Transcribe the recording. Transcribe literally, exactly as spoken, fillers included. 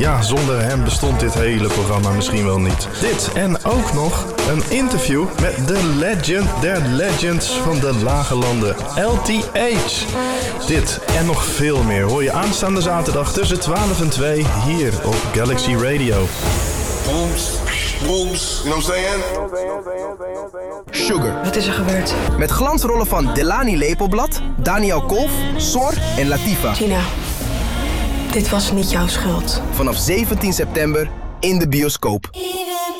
Ja, zonder hem bestond dit hele programma misschien wel niet. Dit en ook nog een interview met de legend der legends van de Lage Landen, L T H. Dit en nog veel meer hoor je aanstaande zaterdag tussen twaalf en twee hier op Galaxy Radio. Booms, booms, you know what I'm saying? Sugar. Wat is er gebeurd? Met glansrollen van Delani Lepelblad, Daniel Kolf, Sor en Latifa. Tina, dit was niet jouw schuld. Vanaf zeventien september in de bioscoop.